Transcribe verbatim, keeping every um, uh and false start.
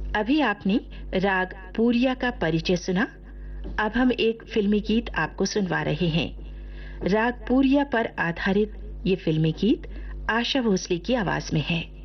अभी आपने राग पूरिया का परिचय सुना। अब हम एक फिल्मी गीत आपको सुनवा रहे हैं। राग पूरिया पर आधारित ये फिल्मी गीत आशा भोसले की आवाज में है।